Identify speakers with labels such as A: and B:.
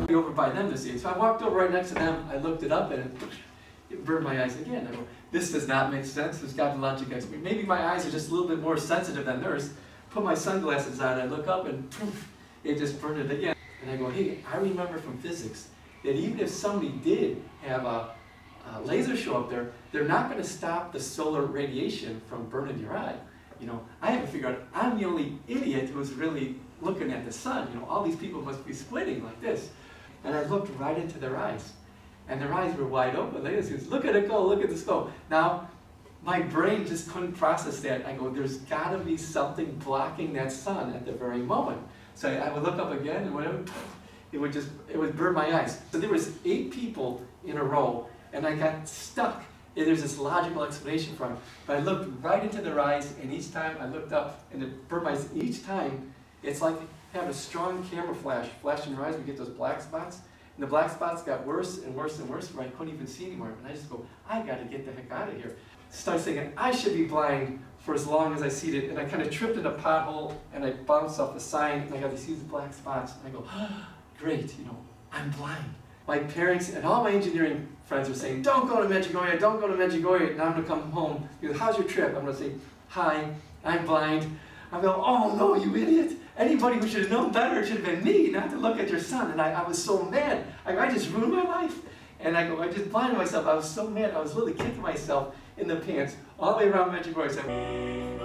A: over by them to see it. So I walked over right next to them, I looked it up, and it burned my eyes again. I go, this does not make sense. There's got to be logic explanation. Maybe my eyes are just a little bit more sensitive than theirs. Put my sunglasses on, I look up, and poof, it just burned it again. And I go, hey, I remember from physics that even if somebody did have a laser show up there, they're not going to stop the solar radiation from burning your eye. You know, I haven't figured out, I'm the only idiot who's really looking at the sun. You know, all these people must be squinting like this. And I looked right into their eyes. And their eyes were wide open. Like this. Look at it go, look at this go. Now, my brain just couldn't process that. I go, there's got to be something blocking that sun at the very moment. So I would look up again, and whatever, it would burn my eyes. So there was 8 people in a row, and I got stuck. And there's this logical explanation for it. But I looked right into their eyes, and each time I looked up, and it burned my eyes. Each time, it's like having a strong camera flash in your eyes, we get those black spots. And the black spots got worse and worse and worse, where I couldn't even see anymore. And I just go, I got to get the heck out of here. Started thinking, I should be blind for as long as I see it. And I kind of tripped in a pothole, and I bounced off the sign, and I got these huge black spots. And I go, oh, great, you know, I'm blind. My parents and all my engineering friends are saying, don't go to Medjugorje, don't go to Medjugorje. And I'm going to come home. He goes, how's your trip? I'm going to say, hi, I'm blind. I go, oh no, you idiot. Anybody who should have known better should have been me, not to look at your son. And I was so mad. I just ruined my life. And I go, I just blinded myself. I was so mad. I was literally kicking myself in the pants all the way around Medjugorje.